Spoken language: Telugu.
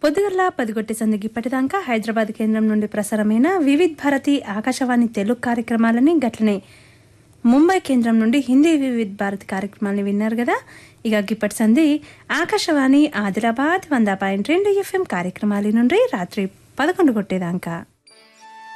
పొద్దుగల 10 గొట్టె సందికి ఇప్పటిదాకా హైదరాబాద్ కేంద్రం నుండి ప్రసారమైన వివిధ్ భారతి ఆకాశవాణి తెలుగు కార్యక్రమాలని గట్లనే ముంబై కేంద్రం నుండి హిందీ వివిధ్ భారతి కార్యక్రమాలని విన్నారు కదా. ఇక గిప్పటి సంధి ఆకాశవాణి ఆదిలాబాద్ 100.2 FM కార్యక్రమాల నుండి రాత్రి 11 గొట్టేదాకా.